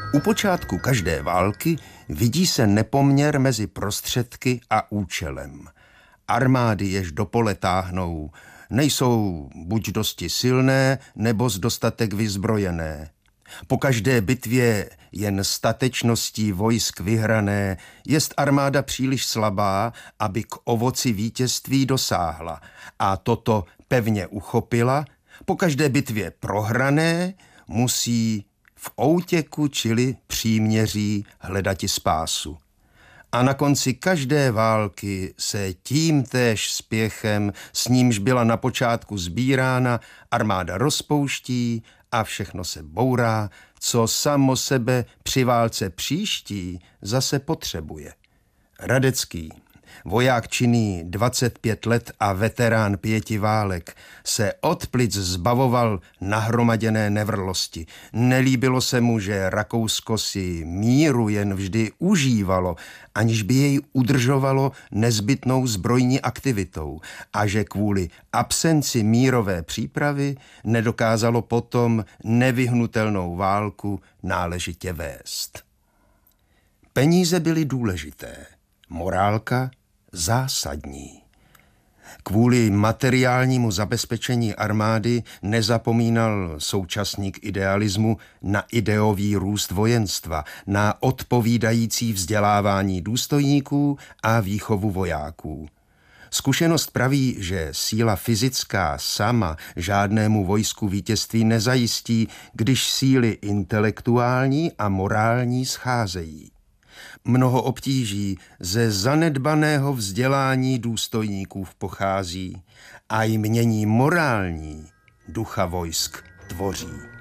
U počátku každé války vidí se nepoměr mezi prostředky a účelem. Armády, jež do pole táhnou, nejsou buď dosti silné, nebo dostatek vyzbrojené. Po každé bitvě jen statečností vojsk vyhrané jest armáda příliš slabá, aby k ovoci vítězství dosáhla a toto pevně uchopila. Po každé bitvě prohrané musí v outěku, čili příměří, hledati spásu. A na konci každé války se tímtéž spěchem, s nímž byla na počátku sbírána, armáda rozpouští a všechno se bourá, co samo sebe při válce příští zase potřebuje. Radecký, voják činný 25 let a veterán 5 válek, se od plic zbavoval nahromaděné nevrlosti. Nelíbilo se mu, že Rakousko si míru jen vždy užívalo, aniž by jej udržovalo nezbytnou zbrojní aktivitou a že kvůli absenci mírové přípravy nedokázalo potom nevyhnutelnou válku náležitě vést. Peníze byly důležité, morálka zásadní. Kvůli materiálnímu zabezpečení armády nezapomínal současník idealismu na ideový růst vojenstva, na odpovídající vzdělávání důstojníků a výchovu vojáků. Zkušenost praví, že síla fyzická sama žádnému vojsku vítězství nezajistí, když síly intelektuální a morální scházejí. Mnoho obtíží ze zanedbaného vzdělání důstojníků pochází a jmění morální ducha vojsk tvoří.